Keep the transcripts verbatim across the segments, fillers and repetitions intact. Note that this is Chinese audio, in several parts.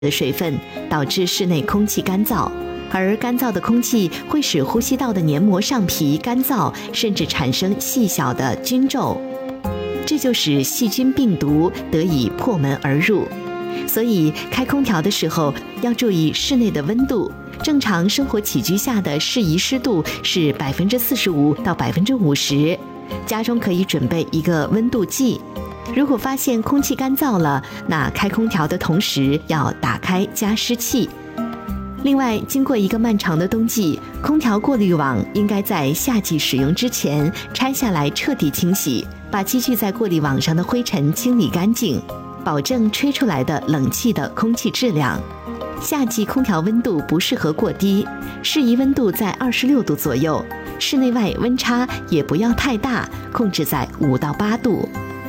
的水分，导致室内空气干燥，而干燥的空气会使呼吸道的黏膜上皮干燥，甚至产生细小的菌皱，这就使细菌病毒得以破门而入。所以开空调的时候要注意室内的温度，正常生活起居下的适宜湿度是百分之四十五到百分之五十。家中可以准备一个温度计，如果发现空气干燥了，那开空调的同时要打开加湿器。另外，经过一个漫长的冬季，空调过滤网应该在夏季使用之前拆下来彻底清洗，把积聚在过滤网上的灰尘清理干净，保证吹出来的冷气的空气质量。夏季空调温度不适合过低，适宜温度在二十六度左右，室内外温差也不要太大，控制在五到八度。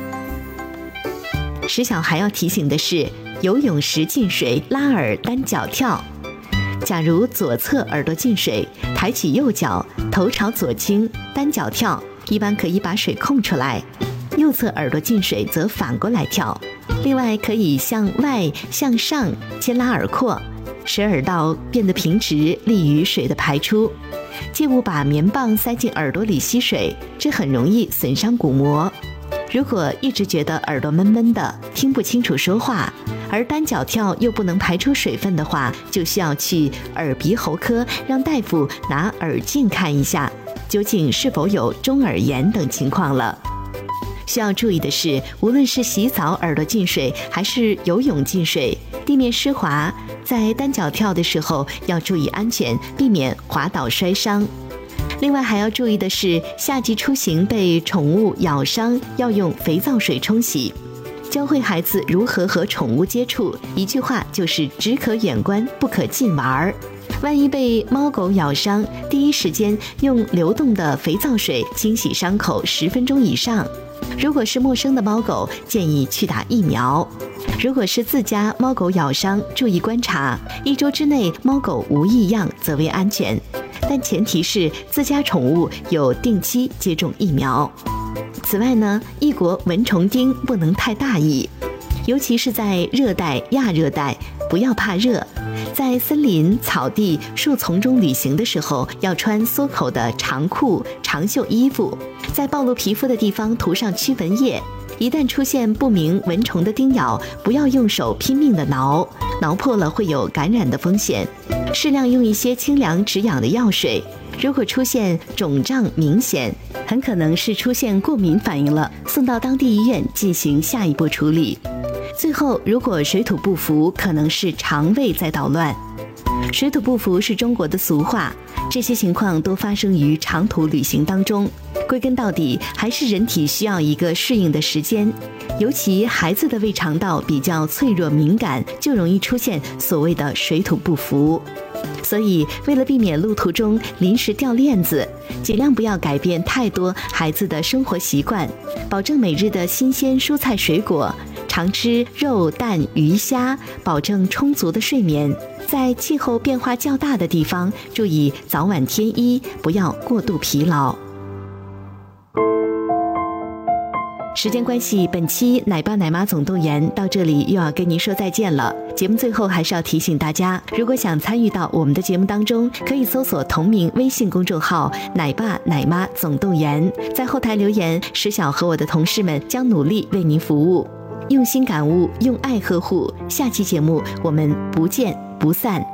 石小还要提醒的是，游泳时进水拉耳单脚跳。假如左侧耳朵进水，抬起右脚，头朝左倾，单脚跳，一般可以把水控出来；右侧耳朵进水则反过来跳。另外，可以向外向上牵拉耳廓，使耳道变得平直，利于水的排出。切勿把棉棒塞进耳朵里吸水，这很容易损伤鼓膜。如果一直觉得耳朵闷闷的，听不清楚说话，而单脚跳又不能排出水分的话，就需要去耳鼻喉科，让大夫拿耳镜看一下，究竟是否有中耳炎等情况了。需要注意的是，无论是洗澡耳朵进水，还是游泳进水，地面湿滑，在单脚跳的时候要注意安全，避免滑倒摔伤。另外还要注意的是，夏季出行被宠物咬伤，要用肥皂水冲洗。教会孩子如何和宠物接触，一句话就是只可远观，不可近玩。万一被猫狗咬伤，第一时间用流动的肥皂水清洗伤口十分钟以上。如果是陌生的猫狗，建议去打疫苗。如果是自家猫狗咬伤，注意观察，一周之内猫狗无异样则为安全，但前提是自家宠物有定期接种疫苗。此外呢，异国蚊虫叮不能太大意，尤其是在热带、亚热带，不要怕热。在森林、草地、树丛中旅行的时候，要穿缩口的长裤、长袖衣服，在暴露皮肤的地方涂上驱蚊液。一旦出现不明蚊虫的叮咬，不要用手拼命的挠，挠破了会有感染的风险。适量用一些清凉止痒的药水。如果出现肿胀明显，很可能是出现过敏反应了，送到当地医院进行下一步处理。最后，如果水土不服，可能是肠胃在捣乱。水土不服是中国的俗话，这些情况都发生于长途旅行当中。归根到底，还是人体需要一个适应的时间，尤其孩子的胃肠道比较脆弱敏感，就容易出现所谓的水土不服。所以，为了避免路途中临时掉链子，尽量不要改变太多孩子的生活习惯，保证每日的新鲜蔬菜水果，常吃肉蛋鱼虾，保证充足的睡眠。在气候变化较大的地方，注意早晚添衣，不要过度疲劳。时间关系，本期奶爸奶妈总动员到这里又要跟您说再见了。节目最后还是要提醒大家，如果想参与到我们的节目当中，可以搜索同名微信公众号奶爸奶妈总动员，在后台留言，石小和我的同事们将努力为您服务。用心感悟，用爱呵护，下期节目我们不见不散。